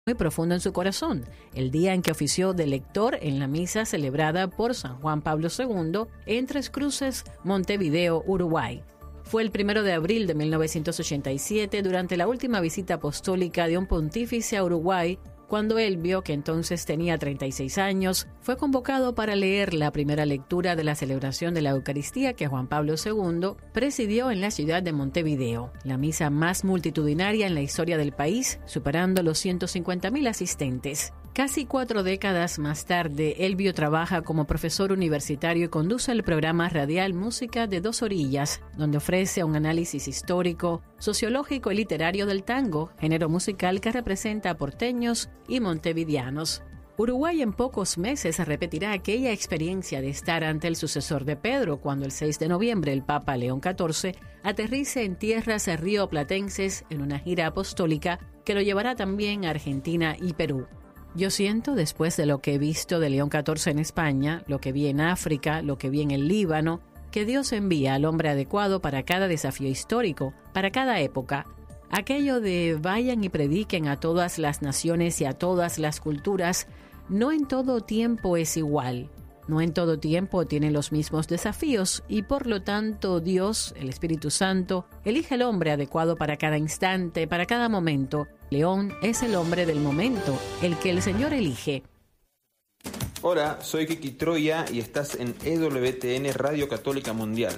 muy profundo en su corazón, el día en que ofició de lector en la misa celebrada por San Juan Pablo II en Tres Cruces, Montevideo, Uruguay. Fue el 1 de abril de 1987, durante la última visita apostólica de un pontífice a Uruguay, cuando Elvio, que entonces tenía 36 años, fue convocado para leer la primera lectura de la celebración de la Eucaristía que Juan Pablo II presidió en la ciudad de Montevideo, la misa más multitudinaria en la historia del país, superando los 150.000 asistentes. Casi 4 décadas más tarde, Elvio trabaja como profesor universitario y conduce el programa radial Música de Dos Orillas, donde ofrece un análisis histórico, sociológico y literario del tango, género musical que representa a porteños y montevideanos. Uruguay en pocos meses repetirá aquella experiencia de estar ante el sucesor de Pedro cuando el 6 de noviembre el Papa León XIV aterrice en tierras rioplatenses en una gira apostólica que lo llevará también a Argentina y Perú. Yo siento, después de lo que he visto de León XIV en España, lo que vi en África, lo que vi en el Líbano, que Dios envía al hombre adecuado para cada desafío histórico, para cada época. Aquello de vayan y prediquen a todas las naciones y a todas las culturas, no en todo tiempo es igual. No en todo tiempo tienen los mismos desafíos y por lo tanto Dios, el Espíritu Santo, elige al hombre adecuado para cada instante, para cada momento. León es el hombre del momento, el que el Señor elige. Hola, soy Kiki Troya y estás en EWTN Radio Católica Mundial.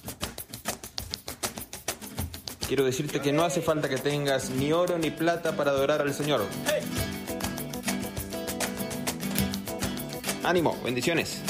Quiero decirte que no hace falta que tengas ni oro ni plata para adorar al Señor. ¡Ánimo! ¡Bendiciones!